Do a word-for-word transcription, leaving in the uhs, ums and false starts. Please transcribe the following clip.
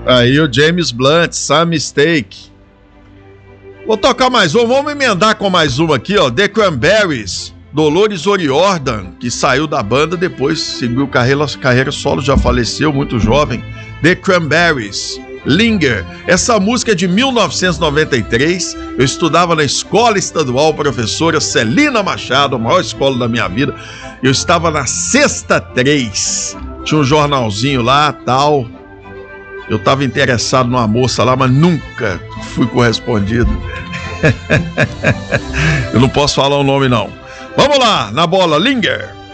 Aí o James Blunt, Some Mistake. Vou tocar mais uma, vamos emendar com mais uma aqui, ó. The Cranberries, Dolores O'Riordan, que saiu da banda, depois seguiu carreira, carreira solo, já faleceu, muito jovem. The Cranberries, Linger. Essa música é de mil novecentos e noventa e três, eu estudava na escola estadual, professora Celina Machado, a maior escola da minha vida. Eu estava na sexta três, tinha um jornalzinho lá, tal. Eu estava interessado numa moça lá, mas nunca fui correspondido. Eu não posso falar o nome, não. Vamos lá, na bola, Linger.